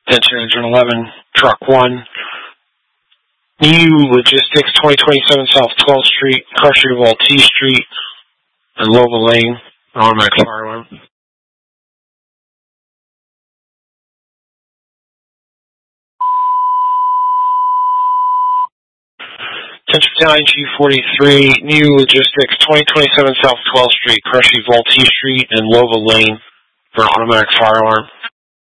Attention Engine 11, Truck 1. New Logistics, 2027 South 12th Street, Crusher of all T Street, and Lova Lane, automatic fire alarm. Attention Battalion G43, New Logistics, 2027 South 12th Street, Crusher of all T Street, and Lova Lane for an automatic fire alarm.